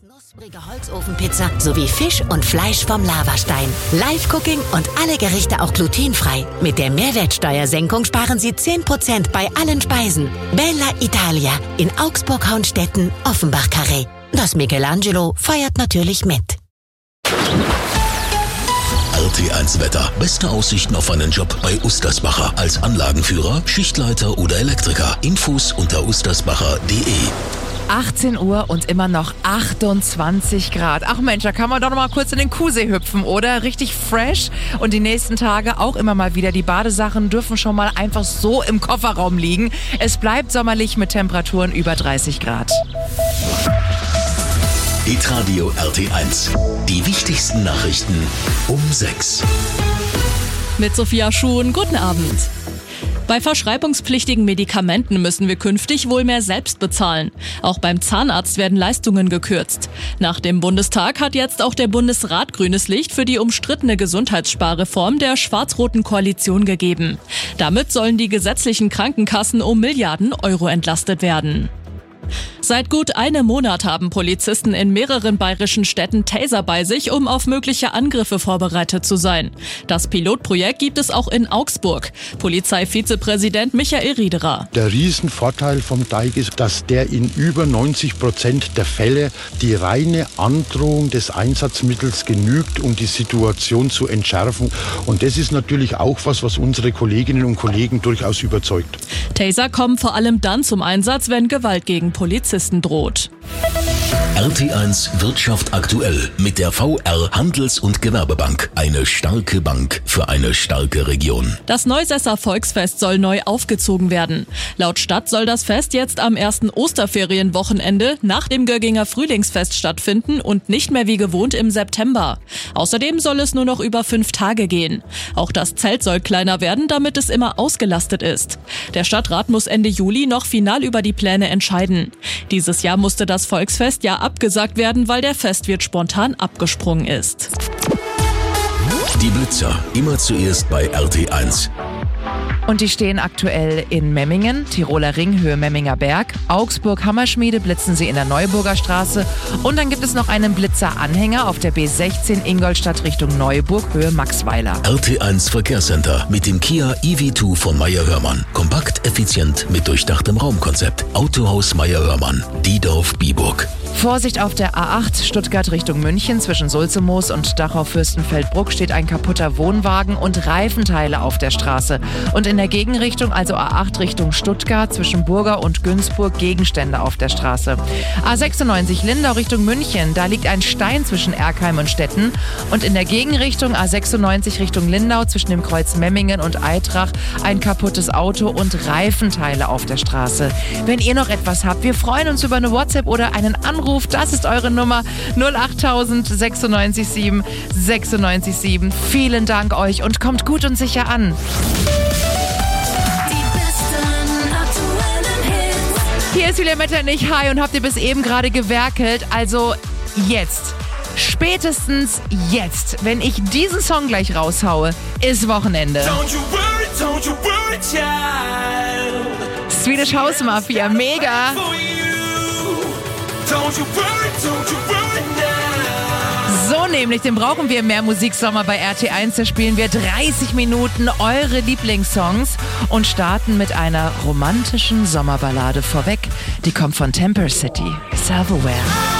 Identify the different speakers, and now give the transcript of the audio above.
Speaker 1: Knusprige Holzofenpizza sowie Fisch und Fleisch vom Lavastein. Live-Cooking und alle Gerichte auch glutenfrei. Mit der Mehrwertsteuersenkung sparen Sie 10% bei allen Speisen. Bella Italia in Augsburg-Haunstetten, Offenbach-Carré. Das Michelangelo feiert natürlich mit.
Speaker 2: RT1 Wetter. Beste Aussichten auf einen Job bei Ustersbacher. Als Anlagenführer, Schichtleiter oder Elektriker. Infos unter ustersbacher.de.
Speaker 3: 18 Uhr und immer noch 28 Grad. Ach Mensch, da kann man doch noch mal kurz in den Kuhsee hüpfen, oder? Richtig fresh. Und die nächsten Tage auch immer mal wieder. Die Badesachen dürfen schon mal einfach so im Kofferraum liegen. Es bleibt sommerlich mit Temperaturen über 30 Grad.
Speaker 2: Hitradio RT1. Die wichtigsten Nachrichten um 6.
Speaker 4: Mit Sophia Schuhn, guten Abend. Bei verschreibungspflichtigen Medikamenten müssen wir künftig wohl mehr selbst bezahlen. Auch beim Zahnarzt werden Leistungen gekürzt. Nach dem Bundestag hat jetzt auch der Bundesrat grünes Licht für die umstrittene Gesundheitssparreform der schwarz-roten Koalition gegeben. Damit sollen die gesetzlichen Krankenkassen um Milliarden Euro entlastet werden. Seit gut einem Monat haben Polizisten in mehreren bayerischen Städten Taser bei sich, um auf mögliche Angriffe vorbereitet zu sein. Das Pilotprojekt gibt es auch in Augsburg. Polizeivizepräsident Michael Riederer.
Speaker 5: Der Riesenvorteil vom Teig ist, dass der in über 90% der Fälle die reine Androhung des Einsatzmittels genügt, um die Situation zu entschärfen. Und das ist natürlich auch was unsere Kolleginnen und Kollegen durchaus überzeugt.
Speaker 4: Taser kommen vor allem dann zum Einsatz, wenn Gewalt gegen Polizisten droht.
Speaker 2: RT1 Wirtschaft aktuell mit der VR Handels- und Gewerbebank. Eine starke Bank für eine starke Region.
Speaker 4: Das Neusesser Volksfest soll neu aufgezogen werden. Laut Stadt soll das Fest jetzt am ersten Osterferienwochenende nach dem Gögginger Frühlingsfest stattfinden und nicht mehr wie gewohnt im September. Außerdem soll es nur noch über 5 Tage gehen. Auch das Zelt soll kleiner werden, damit es immer ausgelastet ist. Der Stadtrat muss Ende Juli noch final über die Pläne entscheiden. Dieses Jahr musste das Volksfest ja abgesagt werden, weil der Festwirt spontan abgesprungen ist.
Speaker 2: Die Blitzer, immer zuerst bei RT1.
Speaker 3: Und die stehen aktuell in Memmingen, Tiroler Ring, Höhe Memminger Berg, Augsburg Hammerschmiede blitzen sie in der Neuburger Straße und dann gibt es noch einen Blitzer-Anhänger auf der B16 Ingolstadt Richtung Neuburg, Höhe Maxweiler.
Speaker 2: RT1 Verkehrscenter mit dem Kia EV2 von Meyer-Hörmann. Kompakt, effizient mit durchdachtem Raumkonzept. Autohaus Meyer-Hörmann, Diedorf-Biburg.
Speaker 3: Vorsicht auf der A8 Stuttgart Richtung München zwischen Sulzemoos und Dachau-Fürstenfeldbruck steht ein kaputter Wohnwagen und Reifenteile auf der Straße. Und in der Gegenrichtung, also A8 Richtung Stuttgart zwischen Burger und Günzburg, Gegenstände auf der Straße. A96 Lindau Richtung München, da liegt ein Stein zwischen Erkheim und Stetten. Und in der Gegenrichtung A96 Richtung Lindau zwischen dem Kreuz Memmingen und Eitrach ein kaputtes Auto und Reifenteile auf der Straße. Wenn ihr noch etwas habt, wir freuen uns über eine WhatsApp oder einen Anruf. Das ist eure Nummer 08000 96 7 96 7. Vielen Dank euch und kommt gut und sicher an. Hier ist Julia Metternich, hi, und habt ihr bis eben gerade gewerkelt? Also jetzt, spätestens jetzt, wenn ich diesen Song gleich raushaue, ist Wochenende. Don't you worry, child. Swedish House Mafia, mega. So nämlich, den brauchen wir mehr Musiksommer bei RT1. Da spielen wir 30 Minuten eure Lieblingssongs und starten mit einer romantischen Sommerballade vorweg. Die kommt von Temper City, Silverware.